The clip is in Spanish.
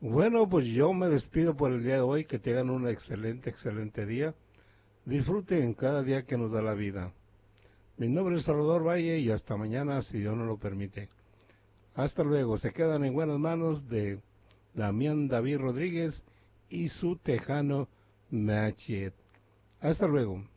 Bueno, pues yo me despido por el día de hoy, que tengan un excelente, excelente día. Disfruten cada día que nos da la vida. Mi nombre es Salvador Valle y hasta mañana, si Dios no lo permite. Hasta luego, se quedan en buenas manos de Damián David Rodríguez y su tejano Machet. Hasta luego.